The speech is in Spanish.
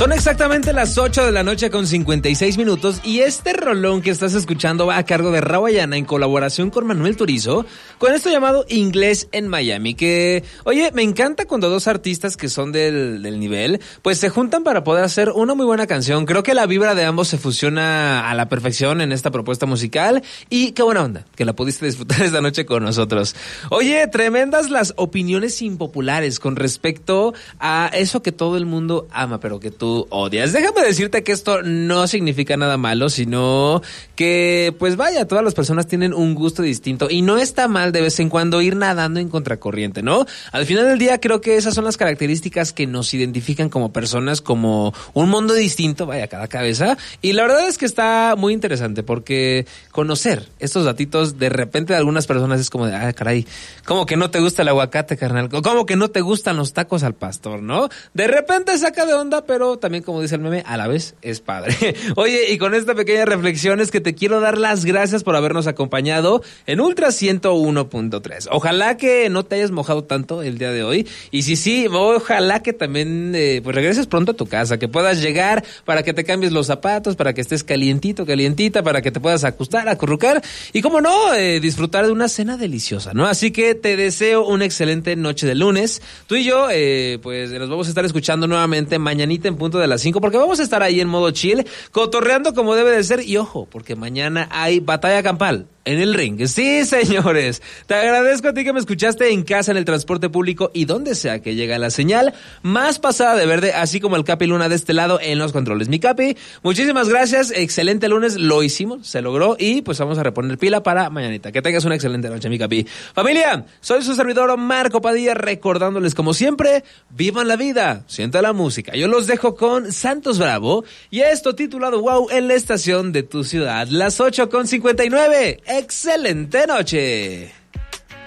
Son exactamente las 8 de la noche con 56 minutos y este rolón que estás escuchando va a cargo de Rawayana en colaboración con Manuel Turizo con esto llamado Inglés en Miami, que, oye, me encanta cuando dos artistas que son del nivel, pues se juntan para poder hacer una muy buena canción. Creo que la vibra de ambos se fusiona a la perfección en esta propuesta musical y qué buena onda que la pudiste disfrutar esta noche con nosotros. Oye, tremendas las opiniones impopulares con respecto a eso que todo el mundo ama, pero que tú odias. Déjame decirte que esto no significa nada malo, sino que, pues vaya, todas las personas tienen un gusto distinto y no está mal de vez en cuando ir nadando en contracorriente, ¿no? Al final del día creo que esas son las características que nos identifican como personas, como un mundo distinto, vaya, cada cabeza. Y la verdad es que está muy interesante porque conocer estos datitos de repente de algunas personas es como de, ah, caray, ¿cómo que no te gusta el aguacate, carnal? ¿Cómo que no te gustan los tacos al pastor, no? De repente saca de onda, pero también, como dice el meme, a la vez es padre. Oye, y con esta pequeña reflexión es que te quiero dar las gracias por habernos acompañado en Ultra 101.3. Ojalá que no te hayas mojado tanto el día de hoy. Y sí, ojalá que también pues regreses pronto a tu casa, que puedas llegar para que te cambies los zapatos, para que estés calientita, para que te puedas acostar, acurrucar y, como no, disfrutar de una cena deliciosa, ¿no? Así que te deseo una excelente noche de lunes. Tú y yo, pues nos vamos a estar escuchando nuevamente mañanita en punto de las 5, porque vamos a estar ahí en modo chill, cotorreando como debe de ser. Y ojo, porque mañana hay batalla campal en el ring. Sí, señores. Te agradezco a ti que me escuchaste en casa, en el transporte público y donde sea que llega la señal más pasada de verde, así como el Capi Luna de este lado en los controles. Mi Capi, muchísimas gracias. Excelente lunes. Lo hicimos, se logró y pues vamos a reponer pila para mañanita. Que tengas una excelente noche, mi Capi. Familia, soy su servidor Marco Padilla, recordándoles como siempre, vivan la vida, sienta la música. Yo los dejo con Santos Bravo y esto titulado Wow en la estación de tu ciudad. Las 8:59. ¡Excelente noche!